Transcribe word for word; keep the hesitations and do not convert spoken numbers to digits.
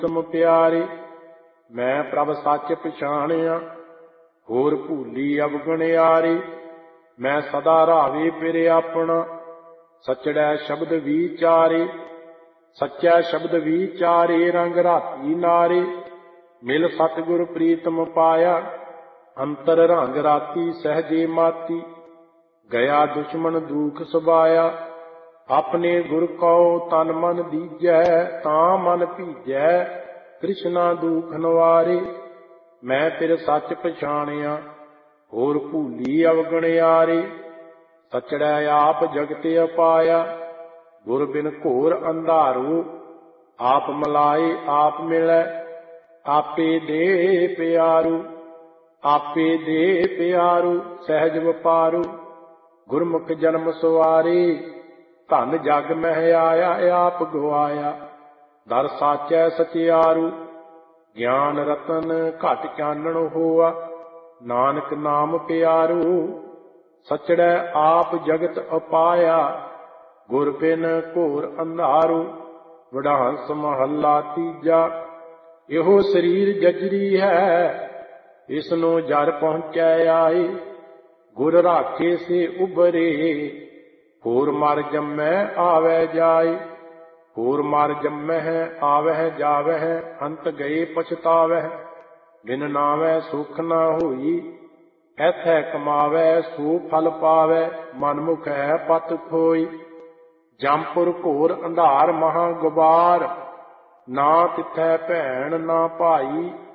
ਤੁਮ ਪਿਆਰੇ। ਮੈਂ ਪ੍ਰਭ ਸੱਚ ਪਛਾਣਿਆ, ਹੋਰ ਭੂਲੀ ਅਵਗੁਣਿਆਰੇ। ਮੈਂ ਸਦਾ ਰਾਵੇ ਫਿਰ ਆਪਣਾ, ਸਚੜੈ ਸ਼ਬਦ ਵਿਚਾਰੇ। ਸੱਚਾ ਸ਼ਬਦ ਵਿਚਾਰੇ, ਰੰਗ ਰਾਤੀ ਨਾਰੇ। ਮਿਲ ਸਤਿਗੁਰ ਪ੍ਰੀਤਮ ਪਾਇਆ, ਅੰਤਰ ਰੰਗ ਰਾਤੀ ਸਹਿਜੇ ਮਾਤੀ। ਗਿਆ ਦੁਸ਼ਮਨ ਦੂਖ ਸੁਭਾਇਆ, ਆਪਣੇ ਗੁਰ ਕਉ ਤਨ ਮਨ ਦੀਜੈ। ਤਾਂ ਮਨ ਭੀਜੈ ਤ੍ਰਿਸ਼ਨਾ ਦੂਖ ਨਿਵਾਰੇ। ਮੈਂ ਫਿਰ ਸੱਚ ਪਛਾਣਿਆ, ਹੋਰ ਭੂਲੀ ਅਵਗੁਣਿਆਰੇ। ਸਚੜੈ ਆਪ ਜਗਤ ਅਪਾਇਆ, ਗੁਰ ਬਿਨ ਘੋਰ ਅੰਧਾਰੂ। ਆਪ ਮਿਲਾਏ ਆਪ ਮਿਲੈ, ਆਪੇ ਦੇ ਪਿਆਰੂ। ਆਪੇ ਦੇ ਪਿਆਰੂ ਸਹਿਜ ਵਪਾਰੂ, ਗੁਰਮੁਖ ਜਨਮ ਸਵਾਰੇ। ਧਨ ਜਗ ਮਹਿ ਆਇਆ, ਆਪ ਗਵਾਇਆ। ਦਰ ਸਾਚੈ ਸਚਿਆਰੂ, ਗਿਆਨ ਰਤਨ ਘਟ ਚਾਨਣ ਹੋਆ। ਨਾਨਕ ਨਾਮ ਪਿਆਰੂ, ਸਚੜੈ ਆਪ ਜਗਤ ਅਪਾਇਆ। ਗੁਰ ਬਿਨ ਘੋਰ ਅੰਧਾਰੂ। ਵਡਾਂਸ ਮਹੱਲਾ ਤੀਜਾ। ਇਹੋ ਸਰੀਰ ਜਜਰੀ ਹੈ, ਇਸਨੂੰ ਜਰ ਪਹੁੰਚੈ ਆਏ। ਗੁਰ ਰਾਖੇ ਸੇ ਉਬਰੇ, ਹੋਰ ਮਰ ਜੰਮੈ ਆਵੈ ਜਾਏ। ਹੋਰ ਮਰ ਜੰਮਹਿ ਆਵਹਿ ਜਾਵਹਿ, ਅੰਤ ਗਏ ਪਛਤਾਵਹਿ। ਬਿਨ ਨਾਵੈ ਸੁਖ ਨਾ ਹੋਈ, ਐਥੈ ਕਮਾਵੈ ਸੋ ਫਲ ਪਾਵੈ। ਮਨਮੁਖ ਹੈ ਪਤ ਖੋਈ, ਜੰਪੁਰ ਘੋਰ ਅੰਧਾਰ ਮਹਾ ਗੁਬਾਰ। ਨਾ ਤਿਥੈ ਭੈਣ ਨਾ ਭਾਈ,